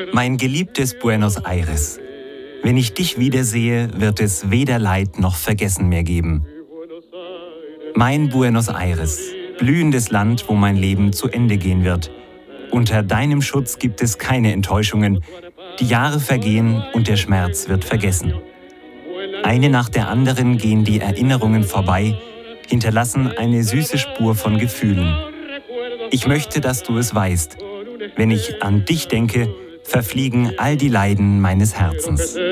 Mein geliebtes Buenos Aires, wenn ich dich wiedersehe, wird es weder Leid noch Vergessen mehr geben. Mein Buenos Aires, blühendes Land, wo mein Leben zu Ende gehen wird. Unter deinem Schutz gibt es keine Enttäuschungen. Die Jahre vergehen und der Schmerz wird vergessen. Eine nach der anderen gehen die Erinnerungen vorbei, hinterlassen eine süße Spur von Gefühlen. Ich möchte, dass du es weißt. Wenn ich an dich denke, verfliegen all die Leiden meines Herzens.